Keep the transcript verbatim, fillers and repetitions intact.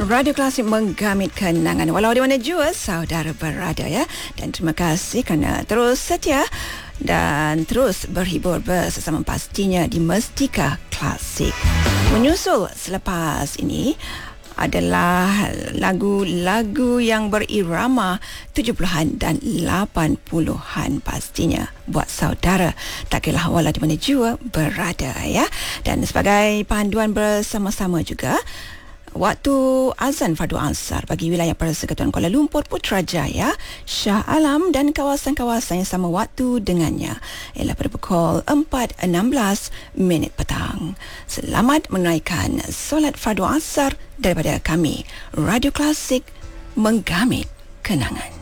Radio Klasik menggamit kenangan walau di mana jua saudara berada ya. Dan terima kasih kerana terus setia dan terus berhibur bersama pastinya di Mestika Klasik. Menyusul selepas ini adalah lagu-lagu yang berirama tujuh puluhan dan lapan puluhan pastinya buat saudara tak kira walau di mana jua berada ya. Dan sebagai panduan bersama-sama juga, waktu azan fardu asar bagi wilayah Persekutuan Kuala Lumpur, Putrajaya, Shah Alam dan kawasan-kawasan yang sama waktu dengannya ialah pada pukul empat enam belas minit petang. Selamat menunaikan solat fardu asar daripada kami, Radio Klasik menggamit kenangan.